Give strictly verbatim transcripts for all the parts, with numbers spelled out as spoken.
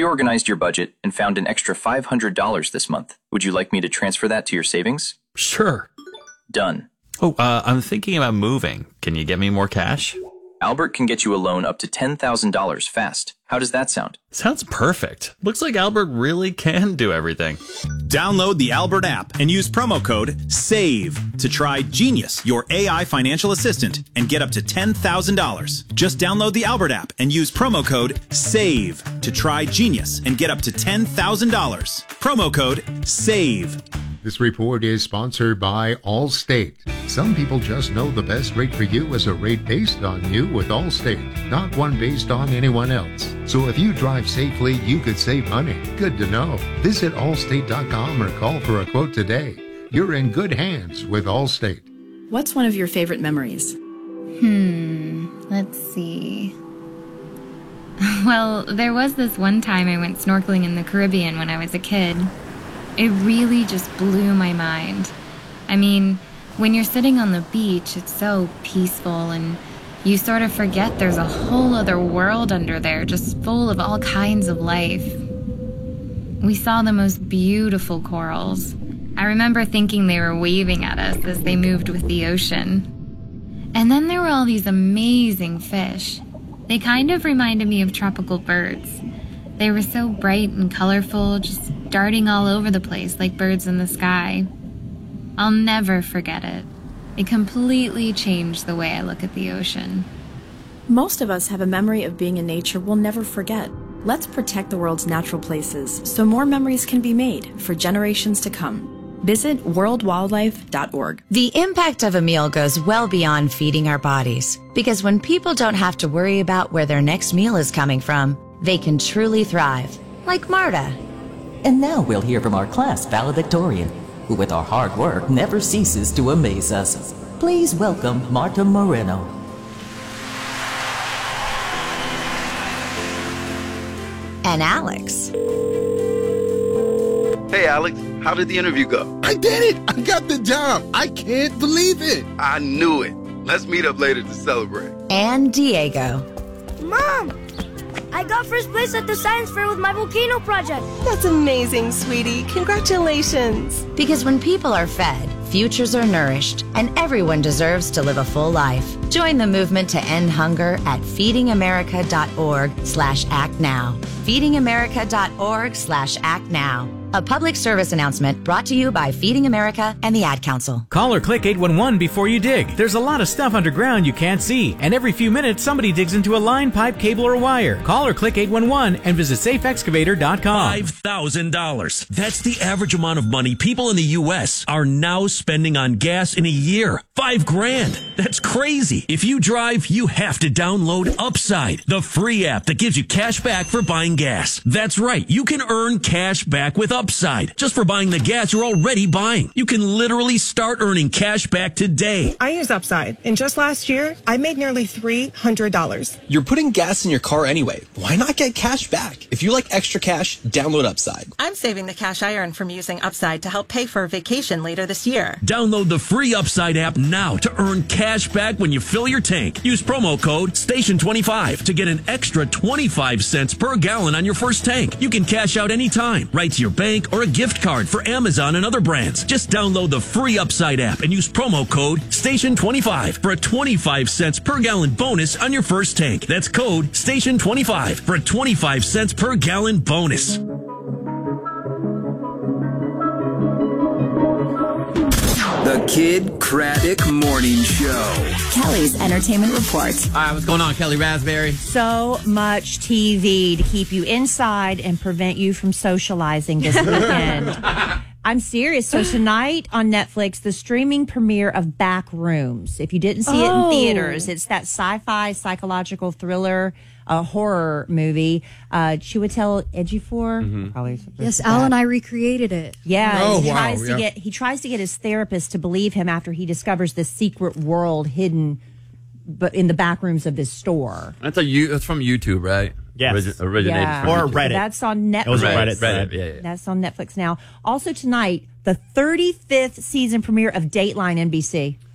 reorganized your budget and found an extra five hundred dollars this month. Would you like me to transfer that to your savings? Sure. Done. Oh, uh, I'm thinking about moving. Can you get me more cash? Albert can get you a loan up to ten thousand dollars fast. How does that sound? Sounds perfect. Looks like Albert really can do everything. Download the Albert app and use promo code SAVE to try Genius, your A I financial assistant, and get up to ten thousand dollars. Just download the Albert app and use promo code SAVE to try Genius and get up to ten thousand dollars. Promo code SAVE. This report is sponsored by Allstate. Some people just know the best rate for you is a rate based on you with Allstate, not one based on anyone else. So if you drive safely, you could save money. Good to know. Visit allstate dot com or call for a quote today. You're in good hands with Allstate. What's one of your favorite memories? Hmm, let's see. Well, there was this one time I went snorkeling in the Caribbean when I was a kid. It really just blew my mind. I mean, when you're sitting on the beach, it's so peaceful and you sort of forget there's a whole other world under there just full of all kinds of life. We saw the most beautiful corals. I remember thinking they were waving at us as they moved with the ocean. And then there were all these amazing fish. They kind of reminded me of tropical birds. They were so bright and colorful, just darting all over the place like birds in the sky. I'll never forget it. It completely changed the way I look at the ocean. Most of us have a memory of being in nature we'll never forget. Let's protect the world's natural places so more memories can be made for generations to come. Visit world wildlife dot org. The impact of a meal goes well beyond feeding our bodies, because when people don't have to worry about where their next meal is coming from, they can truly thrive, like Marta. And now we'll hear from our class valedictorian, who with our hard work never ceases to amaze us. Please welcome Marta Moreno. And Alex. Hey, Alex, how did the interview go? I did it! I got the job! I can't believe it! I knew it. Let's meet up later to celebrate. And Diego. Mom! I got first place at the science fair with my volcano project. That's amazing, sweetie. Congratulations. Because when people are fed, futures are nourished, and everyone deserves to live a full life. Join the movement to end hunger at feeding america dot org slash act now. feeding america dot org slash act now. A public service announcement brought to you by Feeding America and the Ad Council. Call or click eight one one before you dig. There's a lot of stuff underground you can't see, and every few minutes somebody digs into a line, pipe, cable, or wire. Call or click eight one one and visit safe excavator dot com. five thousand dollars. That's the average amount of money people in the U S are now spending on gas in a year. Five grand. That's crazy. If you drive, you have to download Upside, the free app that gives you cash back for buying gas. That's right. You can earn cash back with Upside just for buying the gas you're already buying. You can literally start earning cash back today. I use Upside, and just last year, I made nearly three hundred dollars. You're putting gas in your car anyway. Why not get cash back? If you like extra cash, download Upside. I'm saving the cash I earn from using Upside to help pay for a vacation later this year. Download the free Upside app now to earn cash back when you fill your tank. Use promo code station twenty-five to get an extra twenty-five cents per gallon on your first tank. You can cash out anytime, right to your bank or a gift card for Amazon and other brands. Just download the free Upside app and use promo code station twenty-five for a twenty-five cents per gallon bonus on your first tank. That's code station twenty-five for a twenty-five cents per gallon bonus. The Kid Craddock Morning Show. Kelly's Entertainment Report. All right, what's going on, Kelly Raspberry? So much T V to keep you inside and prevent you from socializing this weekend. I'm serious. So tonight on Netflix, the streaming premiere of Backrooms. If you didn't see oh. it in theaters, it's that sci-fi psychological thriller uh, horror movie. Uh, Chiwetel Ejiofor. Mm-hmm. Probably yes, Al and I recreated it. Yeah, oh, he wow, tries yeah. to get he tries to get his therapist to believe him after he discovers this secret world hidden, but in the back rooms of this store. That's a you. That's from YouTube, right? Yes. Origi- originated Yeah. from Or YouTube. Reddit. That's on Netflix. It was Reddit. Reddit. Reddit. Yeah, yeah. That's on Netflix now. Also tonight, the thirty-fifth season premiere of Dateline N B C.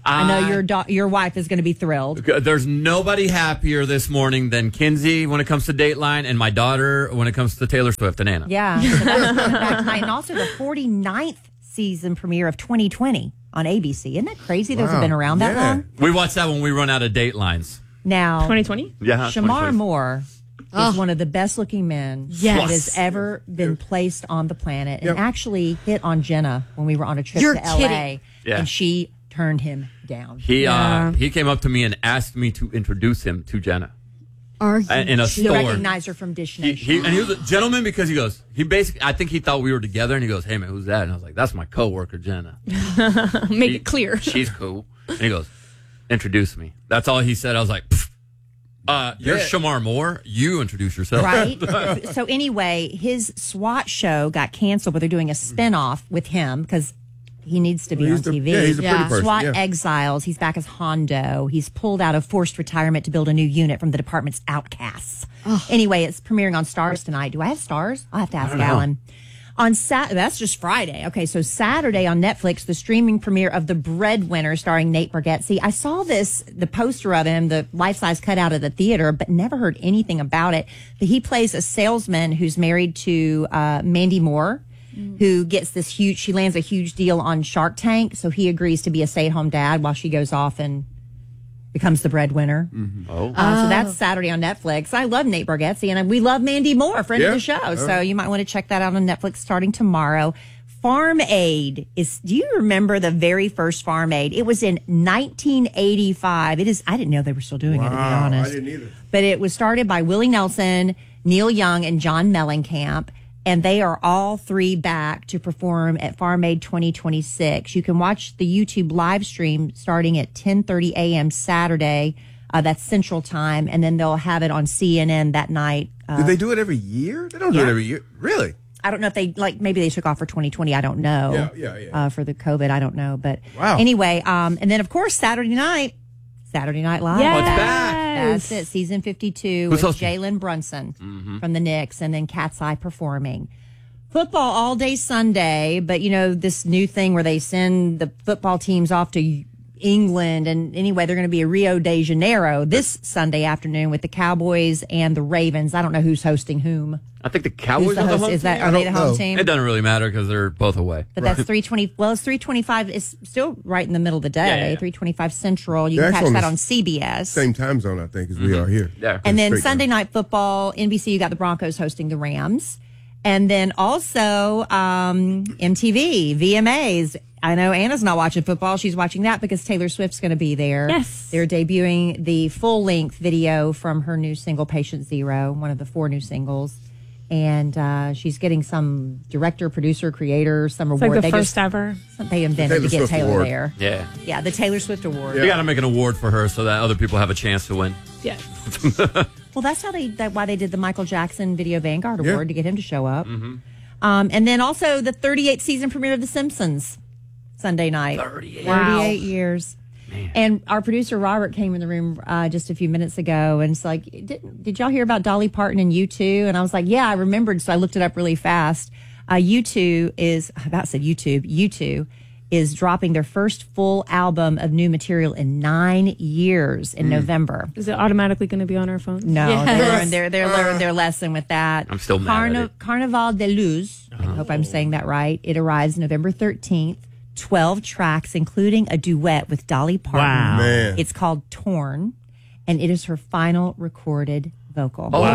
I know your do- your wife is going to be thrilled. There's nobody happier this morning than Kinsey when it comes to Dateline, and my daughter when it comes to Taylor Swift and Anna. Yeah, so that's coming back tonight. And also the forty-ninth season premiere of twenty twenty on A B C. Isn't that crazy? Those Wow. have been around that Yeah. long. We watch that when we run out of Datelines. Now, twenty twenty? Yeah, Shamar twenty twenty. Moore Oh. is one of the best looking men Yes. that has ever been placed on the planet, and Yep. actually hit on Jenna when we were on a trip You're to L A, kidding. Yeah. and she turned him down. He Yeah. uh, he came up to me and asked me to introduce him to Jenna Are you? uh, in a She store. recognized her from Dish He, Nation. he, and he was a gentleman because he goes, he basically, I think he thought we were together, and he goes, hey man, who's that? And I was like, that's my coworker, Jenna. Make She- it clear. She's cool. And he goes, introduce me. That's all he said. I was like, "Pfft. uh, you're Yeah. Shamar Moore. You introduce yourself. Right? So anyway, his SWAT show got canceled, but they're doing a spinoff with him because he needs to be Well, on he's the- T V. yeah, he's a pretty person, SWAT yeah. exiles. He's back as Hondo. He's pulled out of forced retirement to build a new unit from the department's outcasts. Anyway, it's premiering on Stars tonight. Do I have Stars? I'll have to ask don't know. Alan. On Sat, that's just Friday. Okay, so Saturday on Netflix, the streaming premiere of The Breadwinner, starring Nate Bargatze. I saw this, the poster of him, the life size cutout at the theater, but never heard anything about it. But he plays a salesman who's married to uh, Mandy Moore, who gets this huge. She lands a huge deal on Shark Tank, so he agrees to be a stay-at-home dad while she goes off and becomes the breadwinner. Oh. Uh, so that's Saturday on Netflix. I love Nate Bargatze, and we love Mandy Moore, friend Yeah. of the show. All So right. you might want to check that out on Netflix starting tomorrow. Farm Aid is. Do you remember the very first Farm Aid? It was in nineteen eighty-five. It is. I didn't know they were still doing it, to be Wow, honest. I didn't either. But it was started by Willie Nelson, Neil Young, and John Mellencamp. And they are all three back to perform at Farm Aid twenty twenty-six. You can watch the YouTube live stream starting at ten thirty a.m. Saturday. Uh, that's Central Time. And then they'll have it on C N N that night. Uh, Do they do it every year? They don't do yeah. it every year. Really? I don't know if they, like, maybe they took off for twenty twenty. I don't know. Yeah, yeah, yeah. Uh, for the COVID, I don't know. But Wow. anyway, um, and then, of course, Saturday night, Saturday Night Live. Yes. Oh, it's back. That's it. Season fifty-two Who's with hosting? Jalen Brunson Mhm. from the Knicks, and then Cat's Eye performing. Football all day Sunday, but you know, this new thing where they send the football teams off to England, and anyway, they're going to be in Rio de Janeiro this Sunday afternoon with the Cowboys and the Ravens. I don't know who's hosting whom. I think the Cowboys Who's the are the host? home Is that team. are I they the don't home know. team? It doesn't really matter because they're both away. But that's three twenty. Well, it's three twenty-five. It's still right in the middle of the day. Yeah, yeah, yeah. three twenty-five Central. You They're can catch actually on that the on C B S. Same time zone, I think, as we are here. Yeah. And then Straight Sunday down. Night Football, N B C, you got the Broncos hosting the Rams. And then also um, M T V, V M As. I know Anna's not watching football. She's watching that because Taylor Swift's going to be there. Yes. They're debuting the full-length video from her new single, Patient Zero, one of the four new singles. And uh, she's getting some director, producer, creator, some It's award. like the they first just, ever. They invented Taylor to get Swift Taylor award. there. Yeah. Yeah, the Taylor Swift Award. You got to make an award for her so that other people have a chance to win. Yeah. Well, that's how they that why they did the Michael Jackson Video Vanguard Yeah. Award to get him to show up. Mm-hmm. Um, and then also the thirty-eighth season premiere of The Simpsons Sunday night. thirty-eight. Wow. thirty-eight years. And our producer Robert came in the room uh, just a few minutes ago and it's like, did, did y'all hear about Dolly Parton and U two? And I was like, yeah, I remembered. So I looked it up really fast. Uh, U two is, I about said YouTube, U two is dropping their first full album of new material in nine years in November. Is it automatically going to be on our phones? No, Yes. they learned their they learned their lesson with that. I'm still mad at it. Carnival de Luz. I hope I'm saying that right. It arrives November thirteenth. twelve tracks, including a duet with Dolly Parton. Wow. Man. It's called Torn, and it is her final recorded vocal. Oh.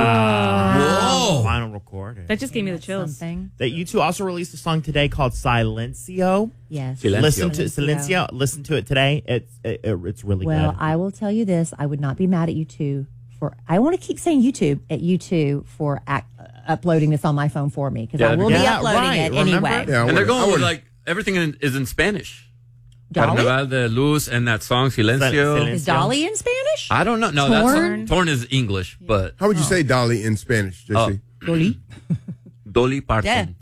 Whoa. Final recorded. That just gave me the chills. Something. That you two also released a song today called Silencio. Yes. Silencio. Listen to Silencio. Silencio. Listen to it today. It's it, it- it's really Well, good. I will tell you this. I would not be mad at you two for, I want to keep saying YouTube at you two for ac- uh, uploading this on my phone for me because Yeah, I will be yeah, uploading right. it Remember? anyway. Yeah, I And they're would've- going I with would've- like everything in, is in Spanish. Dolly? Carnaval de Luz and that song Silencio. Silencio. Is Dolly in Spanish? I don't know. No, Torn? that's Torn is English, but How would you say Dolly in Spanish, J C? Oh. Dolly? Dolly Parton.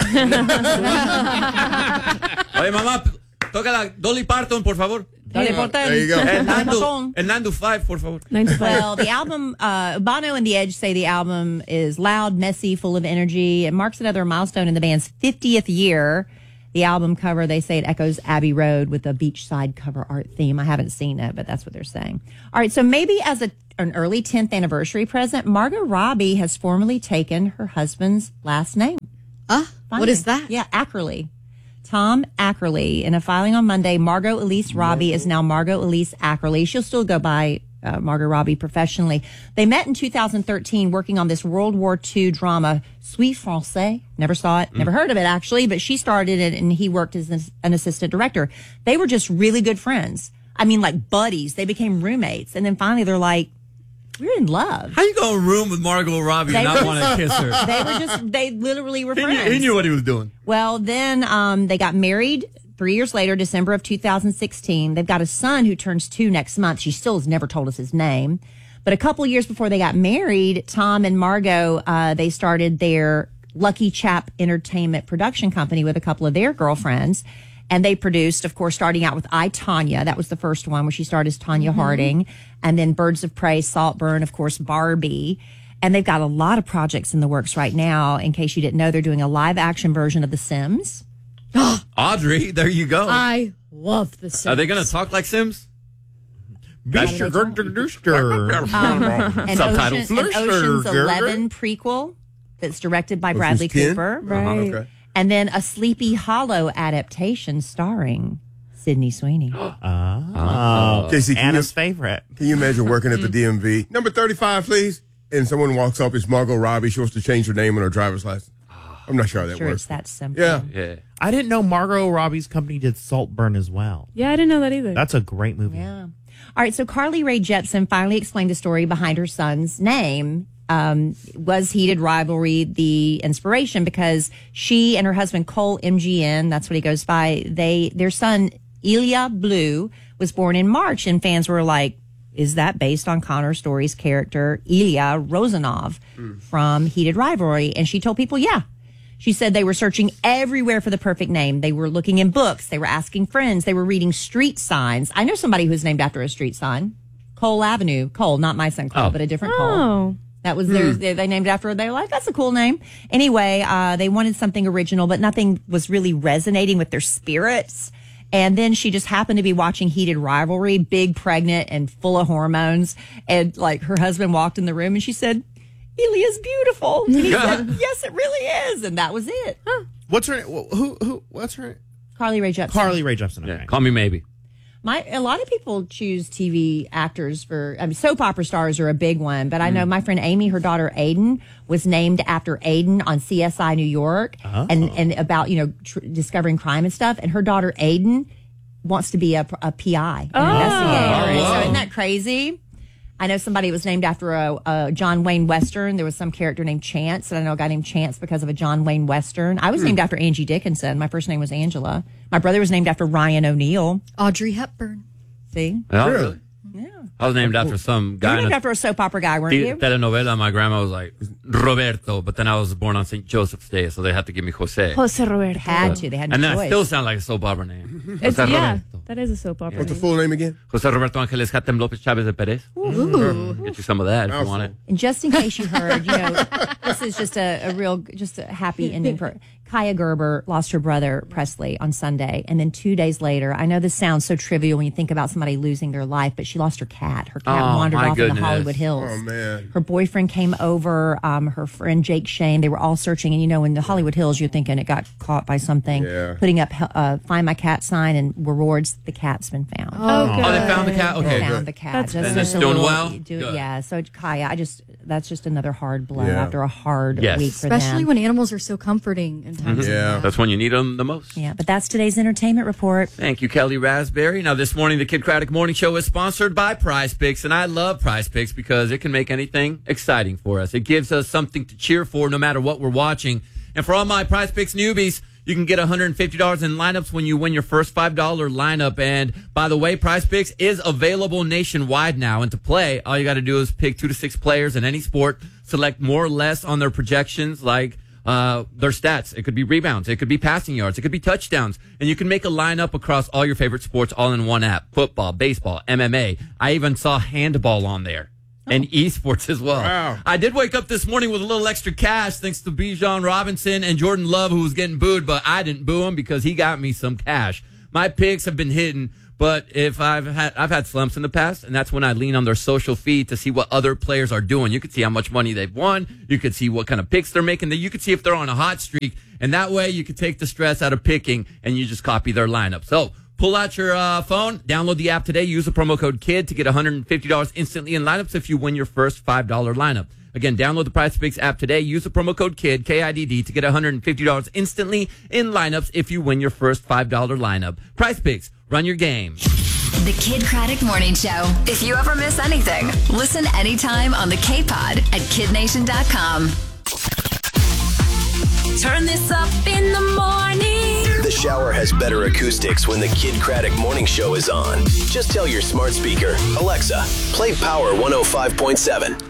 Oye, mamá, toca la Dolly Parton, por favor. Dolly Parton. There you go. El Nando, Parton. El Nando five, por favor. Well, the album, uh, Bono and The Edge say the album is loud, messy, full of energy. It marks another milestone in the band's fiftieth year. The album cover, they say it echoes Abbey Road with a beachside cover art theme. I haven't seen it, but that's what they're saying. All right, so maybe as a, an early tenth anniversary present, Margot Robbie has formally taken her husband's last name. Ah, uh, what is that? Yeah, Ackerley. Tom Ackerley. In a filing on Monday, Margot Elise Robbie is now Margot Elise Ackerley. She'll still go by uh, Margot Robbie professionally. They met in two thousand thirteen working on this World War Two drama, Suis Français. Never saw it, never heard of it actually, but she started it and he worked as an, an assistant director. They were just really good friends. I mean, like buddies. They became roommates. And then finally they're like, we're in love. How you go in a room with Margot Robbie and not want to kiss her? They were just, they literally were He friends. knew, he knew what he was doing. Well, then um, they got married three years later, December of two thousand sixteen. They've got a son who turns two next month. She still has never told us his name. But a couple years before they got married, Tom and Margot, uh, they started their Lucky Chap Entertainment production company with a couple of their girlfriends. And they produced, of course, starting out with I, Tonya. That was the first one where she started as Tonya mm-hmm. Harding. And then Birds of Prey, Saltburn, of course, Barbie. And they've got a lot of projects in the works right now. In case you didn't know, they're doing a live action version of The Sims. Audrey, there you go. I love The Sims. Are they going to talk like Sims? Um, an Subtitles. Ocean, an Ocean's Eleven prequel that's directed by Bradley ten? Cooper. Right. Uh-huh, okay. And then a Sleepy Hollow adaptation starring Sydney Sweeney. Oh, Casey, can Anna's you- favorite. Can you imagine working at the D M V? Number thirty-five, please. And someone walks up, it's Margot Robbie. She wants to change her name on her driver's license. I'm not sure how that Sure, works. it's that simple. Yeah. Yeah. I didn't know Margot Robbie's company did Saltburn as well. Yeah, I didn't know that either. That's a great movie. Yeah. All right, so Carly Rae Jepsen finally explained the story behind her son's name. Um, was Heated Rivalry the inspiration? Because she and her husband Cole M G N, that's what he goes by, they their son Ilya Blue was born in March, and fans were like, is that based on Connor Story's character Ilya Rozanov mm. from Heated Rivalry? And she told people, yeah. She said they were searching everywhere for the perfect name. They were looking in books. They were asking friends. They were reading street signs. I know somebody who's named after a street sign. Cole Avenue. Cole, not my son Cole, Oh. but a different Oh. Cole. That was their, they, they named after her. They were like, that's a cool name. Anyway, uh, they wanted something original, but nothing was really resonating with their spirits. And then she just happened to be watching Heated Rivalry, big, pregnant, and full of hormones. And like her husband walked in the room and she said, Ilya's beautiful. And he said, yes, it really is. And that was it. Huh. What's her? Who? Who? What's her? Carly Rae Jepsen. Carly Rae Jepsen. Okay. Yeah. Call me maybe. My a lot of people choose T V actors for I mean, soap opera stars are a big one, but I know my friend Amy, her daughter Aiden, was named after Aiden on C S I New York, Oh. and and about you know tr- discovering crime and stuff. And her daughter Aiden wants to be a, a P I, an Oh. investigator. And so Wow. isn't that crazy? I know somebody was named after a, a John Wayne Western. There was some character named Chance, and I know a guy named Chance because of a John Wayne Western. I was Hmm. named after Angie Dickinson. My first name was Angela. My brother was named after Ryan O'Neal. Audrey Hepburn. See? Yeah, Really? Yeah. I was named after some You were guy in named a after a soap opera guy, weren't te- you? telenovela. My grandma was like, Roberto, but then I was born on Saint Joseph's Day, so they had to give me Jose. Jose Roberto. Had to. They had no and then choice. I still sound like a soap opera name. It's, Jose yeah, Roberto. that is a soap opera. What's the full name again? Jose Roberto Angeles Hatem Lopez Chavez de Perez. Ooh. Get you some of that if you want it. And just in case you heard, you know, this is just a, a real, just a happy ending for Kaya Gerber lost her brother Presley on Sunday, and then two days later, I know this sounds so trivial when you think about somebody losing their life, but she lost her cat. Her cat Oh, wandered my off in goodness. the Hollywood Hills. Oh, man. Her boyfriend came over, um, her friend Jake Shane. They were all searching, and you know, in the Hollywood Hills, you're thinking it got caught by something. Yeah. Putting up uh, "Find My Cat" sign and rewards. The cat's been found. Oh, Oh, they found the cat? They Okay. found good. the cat. That's Just- And just it's a doing little- well? do- Good. yeah. So Kaya, I just that's just another hard blow Yeah. after a hard Yes. week for Especially them. when animals are so comforting in times Yeah. like that. That's when you need them the most. Yeah, but that's today's entertainment report. Thank you, Kelly Raspberry. Now, this morning, the Kid Craddock Morning Show is sponsored by Prize Picks, and I love Prize Picks because it can make anything exciting for us. It gives us something to cheer for no matter what we're watching. And for all my Prize Picks newbies, you can get one hundred fifty dollars in lineups when you win your first five dollar lineup. And by the way, Prize Picks is available nationwide now. And to play, all you got to do is pick two to six players in any sport, select more or less on their projections, like uh, their stats. It could be rebounds. It could be passing yards. It could be touchdowns. And you can make a lineup across all your favorite sports all in one app. Football, baseball, M M A. I even saw handball on there. and esports as well. Wow. I did wake up this morning with a little extra cash thanks to Bijan Robinson and Jordan Love, who was getting booed, but I didn't boo him because he got me some cash. My picks have been hidden, but if I've had I've had slumps in the past, and that's when I lean on their social feed to see what other players are doing. You can see how much money they've won. You could see what kind of picks they're making. You could see if they're on a hot streak, and that way you could take the stress out of picking, and you just copy their lineup. So pull out your uh, phone, download the app today, use the promo code KID to get one hundred fifty dollars instantly in lineups if you win your first five dollar lineup. Again, download the PrizePicks app today, use the promo code KID, K I D D, to get one hundred fifty dollars instantly in lineups if you win your first five dollar lineup. PrizePicks, run your game. The Kid Craddock Morning Show. If you ever miss anything, listen anytime on the K-Pod at kid nation dot com. Turn this up in the morning. The shower has better acoustics when the Kid Craddock Morning Show is on. Just tell your smart speaker, Alexa, play Power one oh five point seven.